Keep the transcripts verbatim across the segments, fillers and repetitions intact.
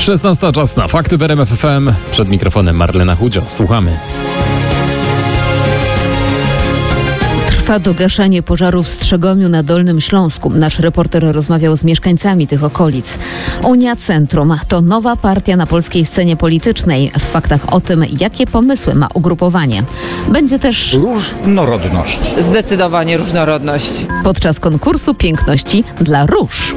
szesnasta czas na Fakty w R M F F M. Przed mikrofonem Marlena Chudzio. Słuchamy. Trwa dogaszanie pożaru w Strzegomiu na Dolnym Śląsku. Nasz reporter rozmawiał z mieszkańcami tych okolic. Unia Centrum to nowa partia na polskiej scenie politycznej. W faktach o tym, jakie pomysły ma ugrupowanie. Będzie też różnorodność. Zdecydowanie różnorodność. Podczas konkursu piękności dla róż.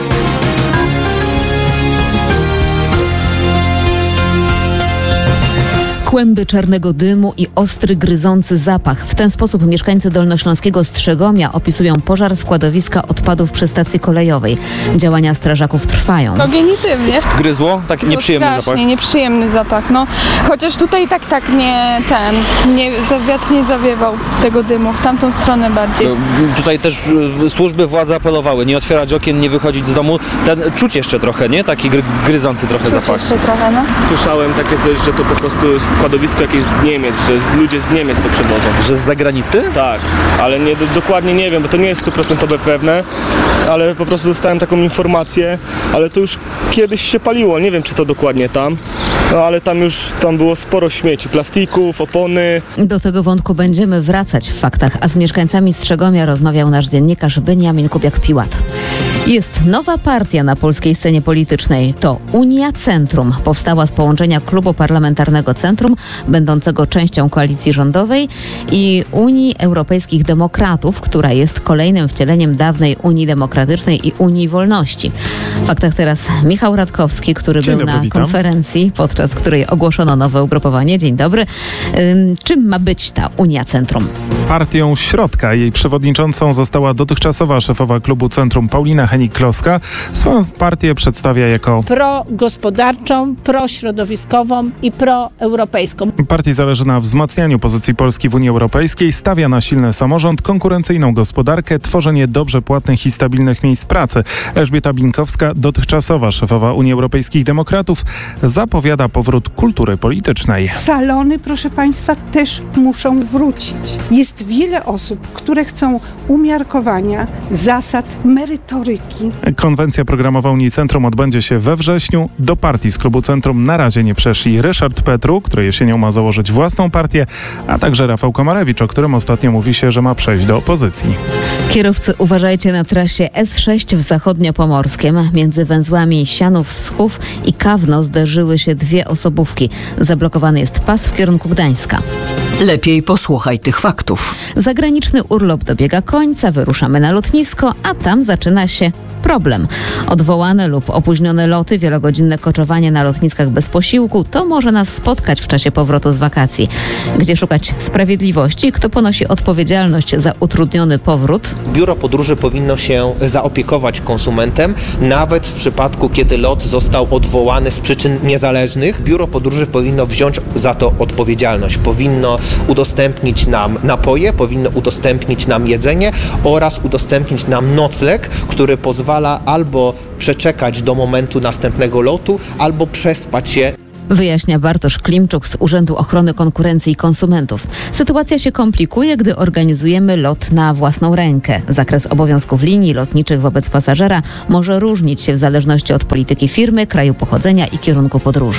Kłęby czarnego dymu i ostry, gryzący zapach. W ten sposób mieszkańcy dolnośląskiego Strzegomia opisują pożar składowiska odpadów przy stacji kolejowej. Działania strażaków trwają. Ogień i dym, nie? Gryzło? Taki nieprzyjemny strasznie, zapach? nieprzyjemny zapach, no. Chociaż tutaj tak, tak nie ten, nie, wiatr nie zawiewał tego dymu, w tamtą stronę bardziej. No, tutaj też y, służby, władze apelowały, nie otwierać okien, nie wychodzić z domu. Ten, czuć jeszcze trochę, nie? Taki gry, gryzący trochę Czuć zapach. jeszcze trochę, no. Słyszałem takie coś, że to po prostu jest składowisko jakieś z Niemiec, że z, ludzie z Niemiec to przewożą. Że z zagranicy? Tak, ale nie, do, dokładnie nie wiem, bo to nie jest stuprocentowe pewne, ale po prostu dostałem taką informację, ale to już kiedyś się paliło, nie wiem czy to dokładnie tam, no ale tam już tam było sporo śmieci, plastików, opony. Do tego wątku będziemy wracać w faktach, a z mieszkańcami Strzegomia rozmawiał nasz dziennikarz Beniamin Kubiak-Piłat. Jest nowa partia na polskiej scenie politycznej. To Unia Centrum. Powstała z połączenia Klubu Parlamentarnego Centrum, będącego częścią koalicji rządowej, i Unii Europejskich Demokratów, która jest kolejnym wcieleniem dawnej Unii Demokratycznej i Unii Wolności. W faktach teraz Michał Radkowski, który Dzień był dobry, na witam. konferencji, podczas której ogłoszono nowe ugrupowanie. Dzień dobry. Ym, czym ma być ta Unia Centrum? Partią środka. Jej przewodniczącą została dotychczasowa szefowa klubu Centrum Paulina Hennig-Kloska. Swoją partię przedstawia jako progospodarczą, prośrodowiskową i proeuropejską. Partii zależy na wzmacnianiu pozycji Polski w Unii Europejskiej, stawia na silny samorząd, konkurencyjną gospodarkę, tworzenie dobrze płatnych i stabilnych miejsc pracy. Elżbieta Binkowska, dotychczasowa szefowa Unii Europejskich Demokratów, zapowiada powrót kultury politycznej. Salony, proszę Państwa, też muszą wrócić. Jest wiele osób, które chcą umiarkowania, zasad, merytoryki. Konwencja programowa Unii Centrum odbędzie się we wrześniu. Do partii z klubu Centrum na razie nie przeszli Ryszard Petru, który jesienią ma założyć własną partię, a także Rafał Komarewicz, o którym ostatnio mówi się, że ma przejść do opozycji. Kierowcy, uważajcie na trasie S sześć w Zachodniopomorskiem. Między węzłami Sianów-Wschów i Kawno zderzyły się dwie osobówki. Zablokowany jest pas w kierunku Gdańska. Lepiej posłuchaj tych faktów. Zagraniczny urlop dobiega końca, wyruszamy na lotnisko, a tam zaczyna się problem. Odwołane lub opóźnione loty, wielogodzinne koczowanie na lotniskach bez posiłku, to może nas spotkać w czasie powrotu z wakacji. Gdzie szukać sprawiedliwości? Kto ponosi odpowiedzialność za utrudniony powrót? Biuro Podróży powinno się zaopiekować konsumentem, nawet w przypadku, kiedy lot został odwołany z przyczyn niezależnych. Biuro Podróży powinno wziąć za to odpowiedzialność. Powinno udostępnić nam napoje, powinno udostępnić nam jedzenie oraz udostępnić nam nocleg, który pozwala albo przeczekać do momentu następnego lotu, albo przespać się. Wyjaśnia Bartosz Klimczuk z Urzędu Ochrony Konkurencji i Konsumentów. Sytuacja się komplikuje, gdy organizujemy lot na własną rękę. Zakres obowiązków linii lotniczych wobec pasażera może różnić się w zależności od polityki firmy, kraju pochodzenia i kierunku podróży.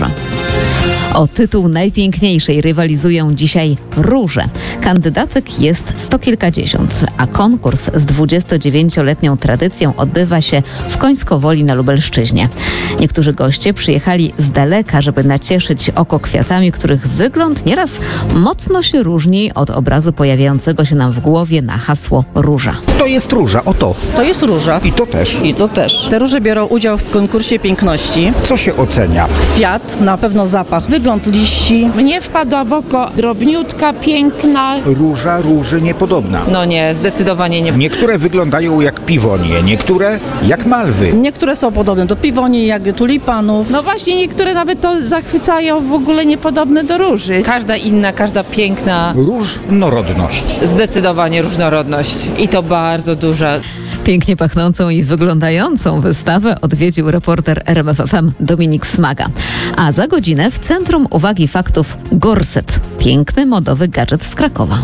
O tytuł najpiękniejszej rywalizują dzisiaj róże. Kandydatek jest sto kilkadziesiąt, a konkurs z dwudziestodziewięcioletnią tradycją odbywa się w Końskowoli na Lubelszczyźnie. Niektórzy goście przyjechali z daleka, żeby nacieszyć oko kwiatami, których wygląd nieraz mocno się różni od obrazu pojawiającego się nam w głowie na hasło róża. To jest róża, oto. To jest róża. I to też. I to też. Te róże biorą udział w konkursie piękności. Co się ocenia? Kwiat, na pewno zapach, wygląd liści. Mnie wpadła w oko drobniutka, piękna. Róża róży niepodobna. No nie, zdecydowanie nie. Niektóre wyglądają jak piwonie, niektóre jak malwy. Niektóre są podobne do piwoni, jak tulipanów. No właśnie, niektóre nawet to zachwycają, w ogóle niepodobne do róży. Każda inna, każda piękna. Różnorodność. Zdecydowanie różnorodność. I to bardzo duża. Pięknie pachnącą i wyglądającą wystawę odwiedził reporter R M F F M Dominik Smaga. A za godzinę w centrum uwagi faktów Gorset. Piękny, modowy gadżet z Krakowa.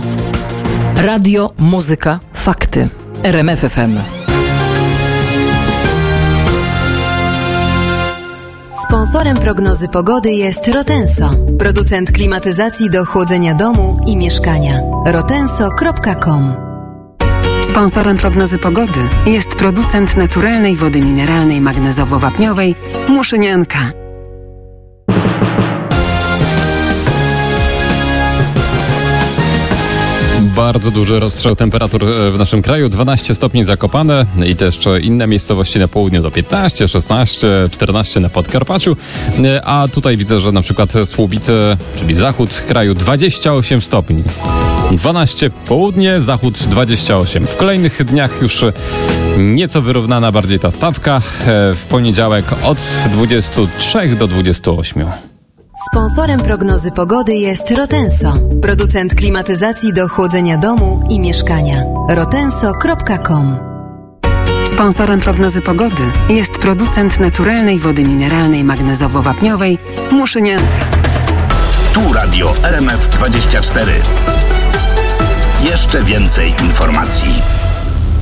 Radio, muzyka, fakty. R M F F M. Sponsorem prognozy pogody jest Rotenso, producent klimatyzacji do chłodzenia domu i mieszkania. rotenso kropka com. Sponsorem prognozy pogody jest producent naturalnej wody mineralnej magnezowo-wapniowej Muszynianka. Bardzo duży rozstrzał temperatur w naszym kraju. dwanaście stopni Zakopane i też inne miejscowości na południu do piętnaście, szesnaście, czternaście na Podkarpaciu. A tutaj widzę, że na przykład Słubice, czyli zachód kraju, dwadzieścia osiem stopni. dwanaście południe, zachód dwadzieścia osiem. W kolejnych dniach już nieco wyrównana bardziej ta stawka. W poniedziałek od dwudziestu trzech do dwudziestu ośmiu. Sponsorem prognozy pogody jest Rotenso, producent klimatyzacji do chłodzenia domu i mieszkania. rotenso kropka com. Sponsorem prognozy pogody jest producent naturalnej wody mineralnej magnezowo-wapniowej Muszynianka. Tu Radio R M F dwadzieścia cztery. Jeszcze więcej informacji.